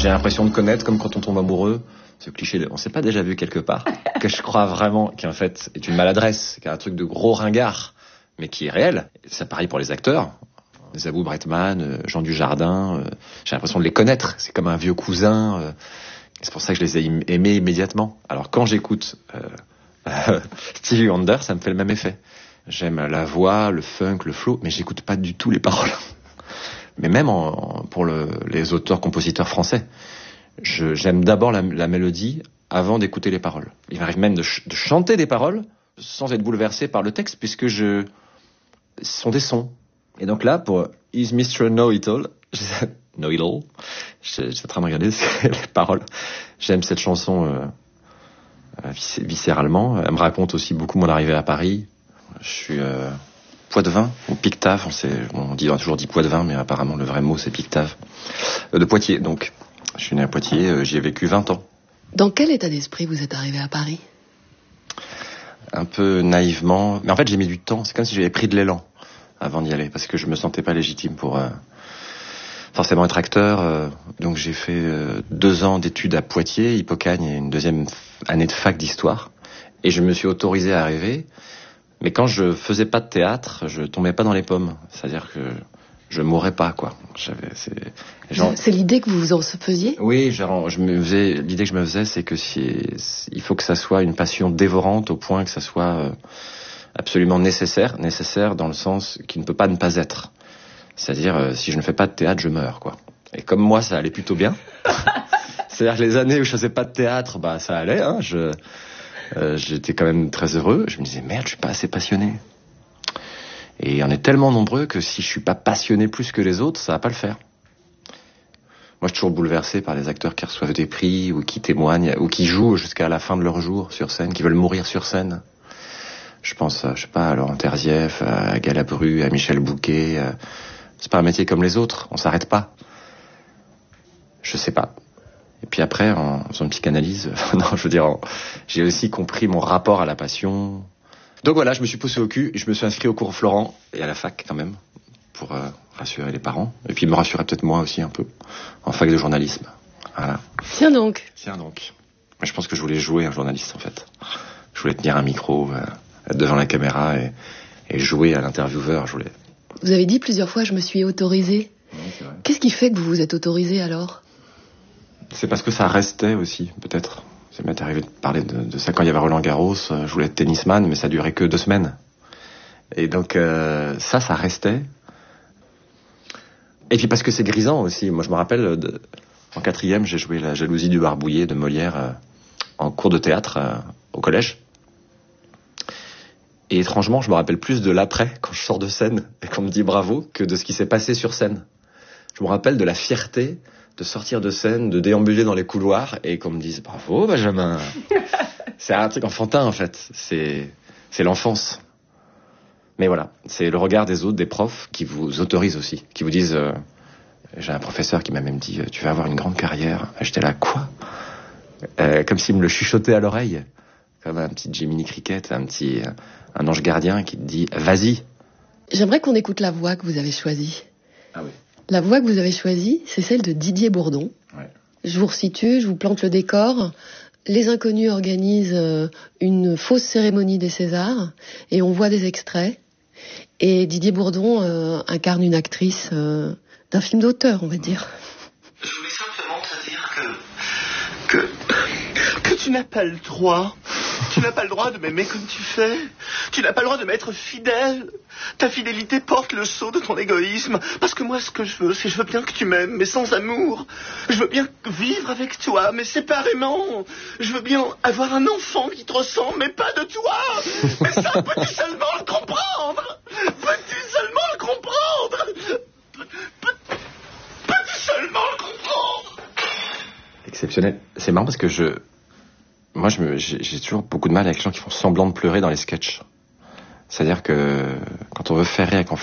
J'ai l'impression de connaître, comme quand on tombe amoureux, ce cliché on s'est pas déjà vu quelque part, que je crois vraiment qui en fait est une maladresse, qui est un truc de gros ringard, mais qui est réel. C'est pareil pour les acteurs. Zabou Breitman, Jean Dujardin, j'ai l'impression de les connaître. C'est comme un vieux cousin. C'est pour ça que je les ai aimés immédiatement. Alors quand j'écoute Stevie Wonder, ça me fait le même effet. J'aime la voix, le funk, le flow, mais j'écoute pas du tout les paroles. Mais même pour les auteurs-compositeurs français, j'aime d'abord la mélodie avant d'écouter les paroles. Il m'arrive même de chanter des paroles sans être bouleversé par le texte, puisque ce sont des sons. Et donc là, pour Is Mr. Know-It-All, Know-It-All, j'étais en train de regarder les paroles. J'aime cette chanson viscéralement. Elle me raconte aussi beaucoup mon arrivée à Paris. Je suis Poitevin, ou Pictave, on a toujours dit Poitevin, mais apparemment le vrai mot c'est Pictave. De Poitiers, donc. Je suis né à Poitiers, j'y ai vécu 20 ans. Dans quel état d'esprit vous êtes arrivé à Paris ? Un peu naïvement, mais en fait j'ai mis du temps, c'est comme si j'avais pris de l'élan avant d'y aller, parce que je me sentais pas légitime pour forcément être acteur. Donc j'ai fait 2 ans d'études à Poitiers, Hippocagne, et une deuxième année de fac d'histoire. Et je me suis autorisé à arriver, mais quand je faisais pas de théâtre, je tombais pas dans les pommes. C'est-à-dire que je mourrais pas, quoi. C'est l'idée que vous vous en faisiez ? Oui, l'idée que je me faisais, c'est que il faut que ça soit une passion dévorante au point que ça soit absolument nécessaire dans le sens qu'il ne peut pas ne pas être. C'est-à-dire, si je ne fais pas de théâtre, je meurs, quoi. Et comme moi, ça allait plutôt bien. C'est-à-dire que les années où je faisais pas de théâtre, bah ça allait, hein. J'étais quand même très heureux. Je me disais, merde, je suis pas assez passionné. Et on est tellement nombreux que si je suis pas passionné plus que les autres, ça va pas le faire. Moi, je suis toujours bouleversé par les acteurs qui reçoivent des prix ou qui témoignent ou qui jouent jusqu'à la fin de leur jour sur scène, qui veulent mourir sur scène. Je pense, je sais pas, à Laurent Terzieff, à Galabru, à Michel Bouquet. C'est pas un métier comme les autres, on s'arrête pas. Je sais pas. Et puis après, en faisant une psychanalyse, j'ai aussi compris mon rapport à la passion. Donc voilà, je me suis poussé au cul, je me suis inscrit au cours Florent et à la fac quand même, pour rassurer les parents. Et puis me rassurer peut-être moi aussi un peu, en fac de journalisme. Voilà. Tiens donc. Mais je pense que je voulais jouer un journaliste en fait. Je voulais tenir un micro, être devant la caméra et jouer à l'intervieweur. Vous avez dit plusieurs fois, je me suis autorisé. Oui, c'est vrai. Qu'est-ce qui fait que vous vous êtes autorisé alors ? C'est parce que ça restait aussi, peut-être. Ça m'est arrivé de parler de ça quand il y avait Roland Garros. Je voulais être tennisman, mais ça durait que 2 semaines. Et donc ça restait. Et puis parce que c'est grisant aussi. Moi je me rappelle, en 4e, j'ai joué La jalousie du barbouillé de Molière en cours de théâtre au collège. Et étrangement, je me rappelle plus de l'après, quand je sors de scène et qu'on me dit bravo, que de ce qui s'est passé sur scène. Je me rappelle de la fierté de sortir de scène, de déambuler dans les couloirs et qu'on me dise bravo Benjamin. C'est un truc enfantin en fait, c'est l'enfance. Mais voilà, c'est le regard des autres, des profs qui vous autorisent aussi, qui vous disent j'ai un professeur qui m'a même dit tu vas avoir une grande carrière. J'étais là quoi, comme s'il me le chuchotait à l'oreille, comme un petit Jiminy Cricket, un ange gardien qui te dit vas-y. J'aimerais qu'on écoute la voix que vous avez choisie. Ah oui. La voix que vous avez choisie, c'est celle de Didier Bourdon. Ouais. Je vous resitue, je vous plante le décor. Les Inconnus organisent une fausse cérémonie des Césars et on voit des extraits. Et Didier Bourdon incarne une actrice d'un film d'auteur, on va dire. Je voulais simplement te dire que tu n'as pas le droit. Tu n'as pas le droit de m'aimer comme tu fais. Tu n'as pas le droit de m'être fidèle. Ta fidélité porte le sceau de ton égoïsme. Parce que moi, ce que je veux, c'est je veux bien que tu m'aimes, mais sans amour. Je veux bien vivre avec toi, mais séparément. Je veux bien avoir un enfant qui te ressemble, mais pas de toi. Mais ça, peux-tu seulement le comprendre? Peux-tu seulement le comprendre? Peux-tu seulement le comprendre? Exceptionnel. C'est marrant parce que moi, j'ai toujours beaucoup de mal avec les gens qui font semblant de pleurer dans les sketchs. C'est-à-dire que quand on veut faire rire et qu'on fait